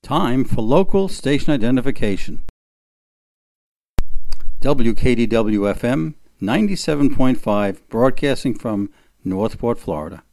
Time for local station identification. WKDW-FM 97.5, broadcasting from Northport, Florida.